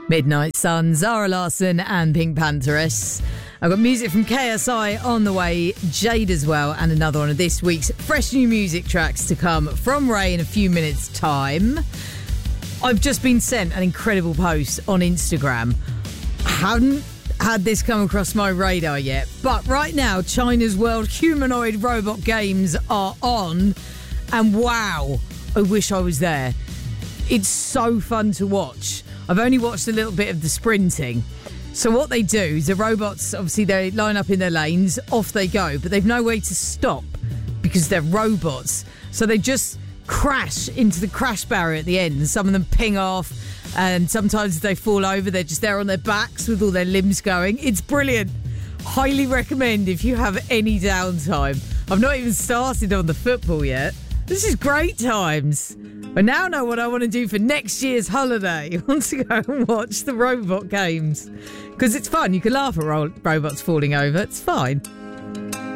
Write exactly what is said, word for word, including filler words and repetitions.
Midnight Sun, Zara Larsson and Pink Pantheress. I've got music from K S I on the way, Jade as well, and another one of this week's fresh new music tracks to come from Ray in a few minutes' time. I've just been sent an incredible post on Instagram. I haven't had this come across my radar yet, but right now China's World Humanoid Robot Games are on, and wow, I wish I was there. It's so fun to watch. I've only watched a little bit of the sprinting. So what they do is the robots, obviously they line up in their lanes, off they go, but they've no way to stop because they're robots. So they just crash into the crash barrier at the end, and some of them ping off, and sometimes they fall over, they're just there on their backs with all their limbs going. It's brilliant. Highly recommend if you have any downtime. I've not even started on the football yet. This is great times. I now know what I want to do for next year's holiday. I want to go and watch the robot games. Because it's fun. You can laugh at ro- robots falling over. It's fine.